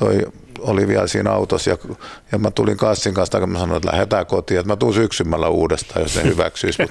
toi oli vielä siinä autossa ja mä tulin kassin kanssa, kun mä sanoin, että lähdetään kotiin, että mä tuun syksymällä uudestaan, jos ne hyväksyisi.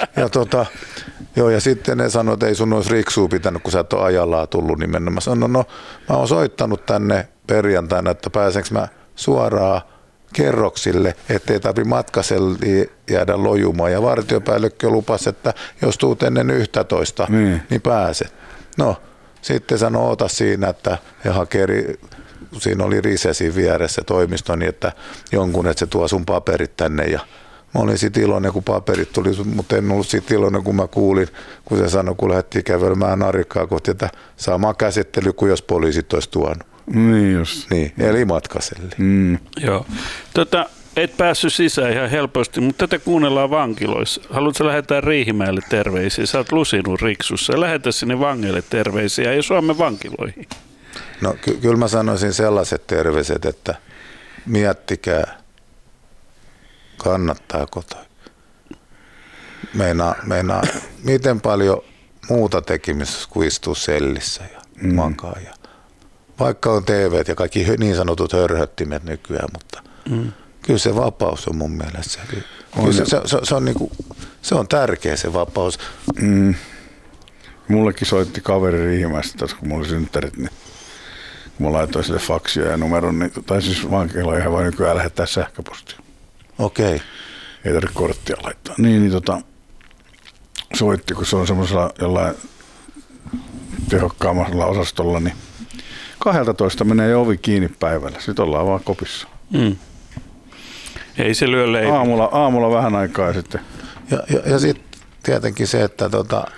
Ja sitten ne sanoivat, että ei sun olisi riksua pitänyt, kun sä et ole ajallaan tullut, niin mennä. Mä sanoin, no mä oon soittanut tänne perjantaina, että pääsenkö mä suoraan kerroksille, ettei tarvitse matkasella jäädä lojumaan. Ja vartiopäällikkö lupasi, että jos tuut ennen 11, niin pääset. No, sitten sanoi, oota siinä, että he hakee, siinä oli Rise siinä vieressä toimisto, niin että jonkun, että se tuo sun paperit tänne. Ja mä olin siitä iloinen, kun paperit tuli, mutta en ollut siitä iloinen, kun mä kuulin, kun se sanoi, kun lähdettiin kävelemään narikkaa kohti, että sama käsittely kuin jos poliisit olisi tuonut. Niin just. Niin, eli matkaselli. Joo. Et päässyt sisään ihan helposti, mutta tätä kuunnellaan vankiloissa. Haluatko lähettää Riihimäelle terveisiä? Sä oot lusinut riksussa. Lähetä sinne vangeille terveisiä ja Suomen vankiloihin. No kyllä mä sanoisin sellaiset terveiset, että miettikää, kannattaako toi. Meinaa miten paljon muuta tekemistä kuin istuu sellissä ja makaa. Ja vaikka on TVt ja kaikki niin sanotut hörhöttimet nykyään, mutta kyllä se vapaus on mun mielestä. Se on niinku, se on tärkeä se vapaus. Mullekin soitti kaveri Riihimäestä, kun mulla oli synttärit, niin kun mä laitoin sille faksia ja numeron, niin, tai siis vankila ihan vain nykyään lähettää sähköpostia. Okei. Ei tarvitse korttia laittaa. Niin soitti, kun se on semmoisella jollain tehokkaammalla osastolla, niin 12 menee jo ovi kiinni päivällä. Sitten ollaan vaan kopissa. Ei se lyö leipä. Aamulla vähän aikaa sitten. Ja sitten tietenkin se, että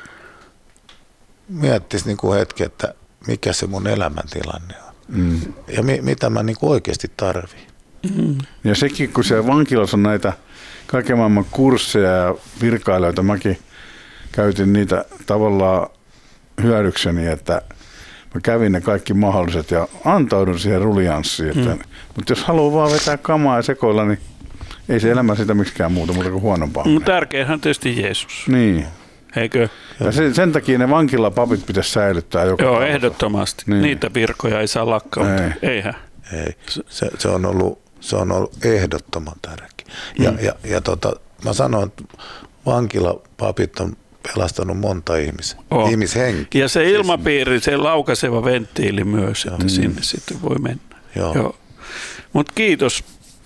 miettisi niinku hetki, että mikä se mun elämäntilanne on. Ja mitä mä niinku oikeasti tarviin. Ja sekin, kun siellä vankilassa on näitä kaiken maailman kursseja ja virkailijoita, mäkin käytin niitä tavallaan hyödykseni, että mä kävin ne kaikki mahdolliset ja antaudun siihen rulianssiin. Mutta jos haluaa vaan vetää kamaa ja sekoilla, niin ei se elämä sitä miksikään muuta kuin huonompaa. Tärkeinhän on tietysti Jeesus. Niin. Eikö? Ja sen takia ne vankilapapit pitäisi säilyttää joka Joo, talossa. Ehdottomasti. Niin. Niitä virkoja ei saa lakkauttaa. Eihän. Ei. Se on ollut ehdottoman tärkeä. Mä sanon, että vankilapapit on pelastanut monta ihmishenkiä. Ja se ilmapiiri, se laukaiseva venttiili myös, että sinne sitten voi mennä. Joo. Mutta kiitos.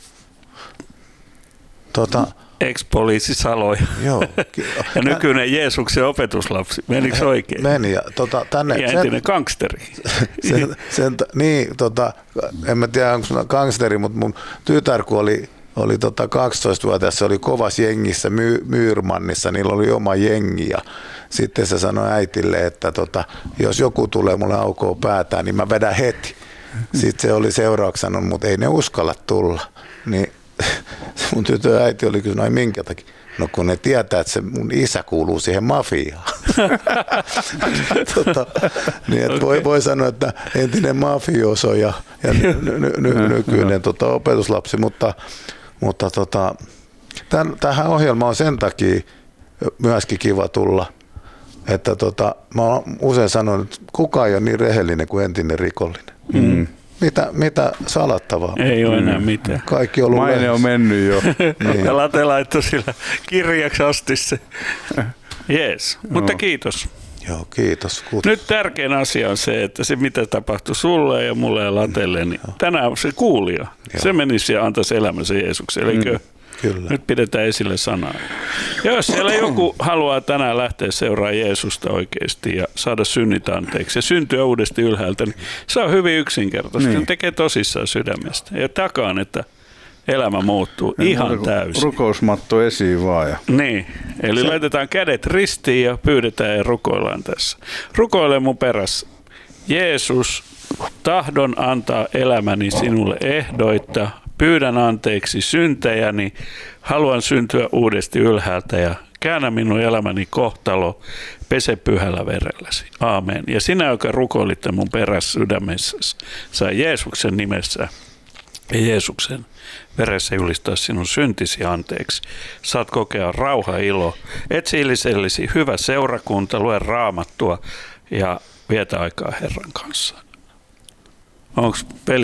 Ex-poliisi Salo ja nykyinen Jeesuksen opetuslapsi. Menikö oikein? Meni. Ja entinen gangsteri. En mä tiedä, onko sulla gangsteri, mutta mun tytär, kun oli 12-vuotias, se oli kovassa jengissä Myyrmannissa, niillä oli oma jengi ja sitten se sanoi äitille, että jos joku tulee mulle aukoo päätään, niin mä vedän heti. Sitten se oli seuraavaksi sanonut, mutta ei ne uskalla tulla. Niin mun tytön äiti oli kysynyt, minkä takia? No kun ne tietää, että se mun isä kuuluu siihen mafiaan. Voi sanoa, että entinen mafioso ja nykyinen opetuslapsi, mutta tähän ohjelmaan on sen takia myöskin kiva tulla, että mä oon usein sanonut, että kukaan ei ole niin rehellinen kuin entinen rikollinen. Mitä salattavaa? Ei ole enää mitään. Kaikki on ollut maine on mennyt jo. Niin. Ja Late laittoi sillä kirjaksi asti se. Jees, mutta kiitos. Joo, kiitos. Nyt tärkein asia on se, että se mitä tapahtui sulle ja mulle ja Latelle, niin tänään se kuulija. Se menisi ja antaisi elämänsä Jeesukselle, eikö? Kyllä. Nyt pidetään esille sanaa. Ja jos siellä joku haluaa tänään lähteä seuraamaan Jeesusta oikeasti ja saada synnit anteeksi ja syntyä uudesti ylhäältä, niin se on hyvin yksinkertaisesti. Se tekee tosissaan sydämestä. Ja takaan, että elämä muuttuu ihan täysin. Rukousmatto esiin vaan. Ja. Niin, eli laitetaan kädet ristiin ja pyydetään ja rukoillaan tässä. Rukoile mun perässä. Jeesus, tahdon antaa elämäni sinulle ehdoitta. Pyydän anteeksi syntejäni, haluan syntyä uudesti ylhäältä ja käännä minun elämäni kohtalo, pese pyhällä verelläsi. Aamen. Ja sinä, joka rukoilitte mun perässä sydämessä, saa Jeesuksen nimessä ja Jeesuksen veressä julistaa sinun syntisi anteeksi. Saat kokea rauha, ilo, etsi itsellesi hyvä seurakunta, lue Raamattua ja vietä aikaa Herran kanssa. Onko peli